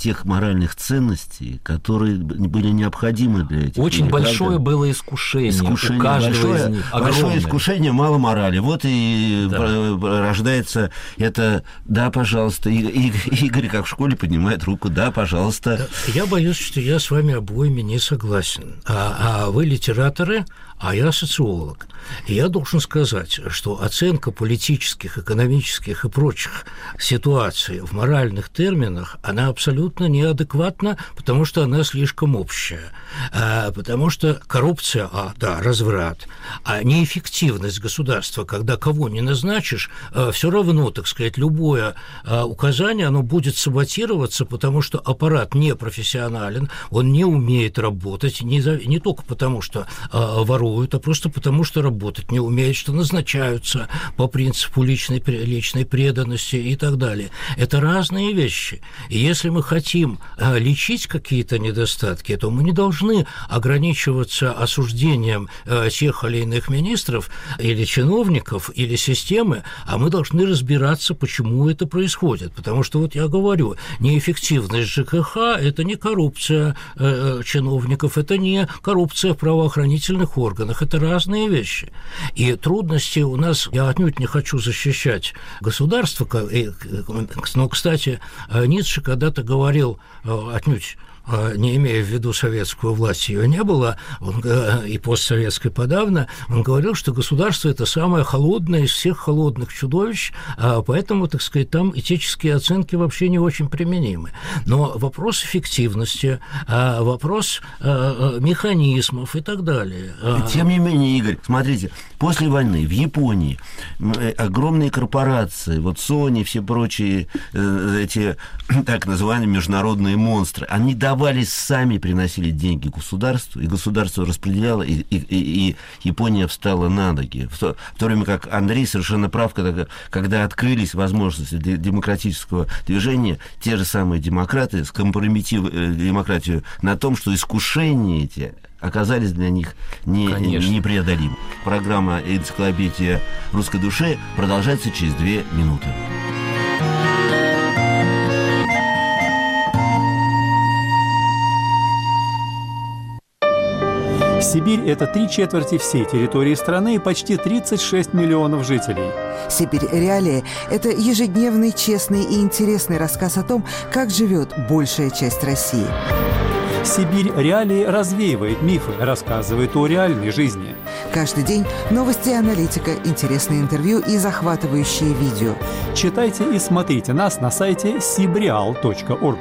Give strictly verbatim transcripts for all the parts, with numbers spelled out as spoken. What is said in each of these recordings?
тех моральных ценностей, которые были необходимы для этих Очень людей, большое правда? было искушение, искушение у каждого большое, из них. Большое искушение, мало морали. Вот и да. рождается это «да, пожалуйста». И, и, Игорь, как в школе, поднимает руку «да, пожалуйста». Я боюсь, что я с вами обоими не согласен. А, а вы литераторы, а я социолог. И я должен сказать, что оценка политических, экономических и прочих ситуаций в моральных терминах, она абсолютно неадекватна, потому что она слишком общая. А, потому что коррупция, а, да, разврат, а неэффективность государства, когда кого не назначишь, а, все равно, так сказать, любое а, указание, оно будет саботироваться, потому что аппарат непрофессионален, он не умеет работать, не, за, не только потому, что а, воруют, а просто потому, что работать не умеют, что назначаются по принципу личной, личной преданности и так далее. Это разные вещи. И если мы хотим а, лечить какие-то недостатки, то мы не должны ограничиваться осуждением а, тех или иных министров или чиновников, или системы, а мы должны разбираться, почему это происходит. Потому что, вот я говорю, неэффективность ЖКХ – это не коррупция э, чиновников, это не коррупция в правоохранительных органах, это разные вещи. И трудности у нас, я отнюдь не хочу защищать государство, но, кстати, Ницше когда-то говорил, отнюдь не имея в виду советскую власть, ее не было, он, и постсоветской подавно, он говорил, что государство – это самое холодное из всех холодных чудовищ, поэтому, так сказать, там этические оценки вообще не очень применимы. Но вопрос эффективности, вопрос механизмов и так далее. Тем не менее, Игорь, смотрите, после войны в Японии огромные корпорации, вот Sony, все прочие эти так называемые международные монстры, они давали сами, приносили деньги государству, и государство распределяло, и, и, и Япония встала на ноги. В то, в то время как Андрей совершенно прав, когда, когда открылись возможности демократического движения, те же самые демократы скомпрометировали демократию на том, что искушения эти оказались для них не, непреодолимы. Программа «Энциклопедия русской души» продолжается через две минуты. Сибирь – это три четверти всей территории страны и почти тридцать шесть миллионов жителей. «Сибирь. Реалии» – это ежедневный, честный и интересный рассказ о том, как живет большая часть России. «Сибирь. Реалии» развеивает мифы, рассказывает о реальной жизни. Каждый день новости и аналитика, интересные интервью и захватывающие видео. Читайте и смотрите нас на сайте сибреал точка орг.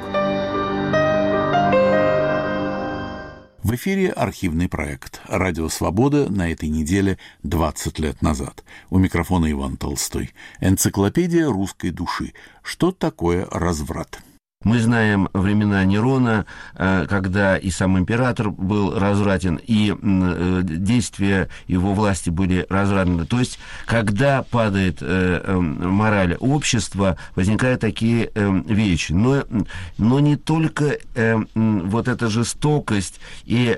В эфире архивный проект «Радио Свобода» на этой неделе двадцать лет назад. У микрофона Иван Толстой. Энциклопедия русской души. Что такое разврат? Мы знаем времена Нерона, когда и сам император был развратен, и действия его власти были развратны. То есть, когда падает мораль общества, возникают такие вещи. Но, но не только вот эта жестокость и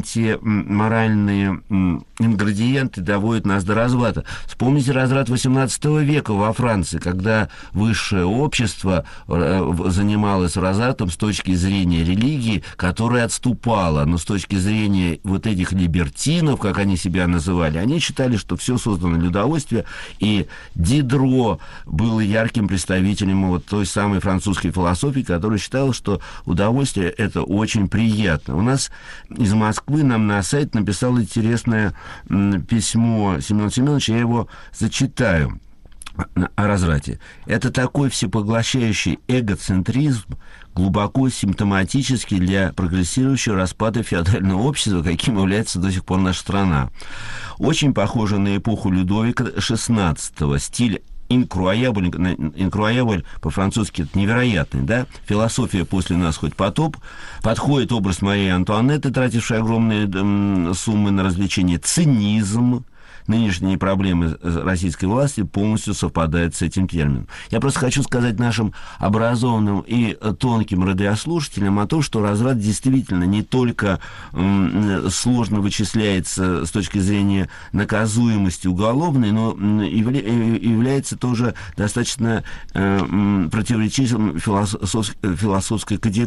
антиморальные ингредиенты доводят нас до разврата. Вспомните разврат восемнадцатого века во Франции, когда высшее общество занималось развратом с точки зрения религии, которая отступала, но с точки зрения вот этих либертинов, как они себя называли, они считали, что все создано для удовольствия, и Дидро был ярким представителем вот той самой французской философии, которая считала, что удовольствие – это очень приятно. У нас из Москвы нам на сайт написал интересное письмо Семен Семенович, я его зачитаю. О разврате. Это такой всепоглощающий эгоцентризм, глубоко симптоматический для прогрессирующего распада феодального общества, каким является до сих пор наша страна. Очень похоже на эпоху Людовика шестнадцатого. Стиль инкруабль, инкруабль по-французски это невероятный, да? Философия «после нас хоть потоп». Подходит образ Марии Антуанетты, тратившей огромные суммы на развлечения. Цинизм. Нынешние проблемы российской власти полностью совпадают с этим термином. Я просто хочу сказать нашим образованным и тонким радиослушателям о том, что разврат действительно не только м, сложно вычисляется с точки зрения наказуемости уголовной, но явля, является тоже достаточно э, противоречивым философ, философской категорией.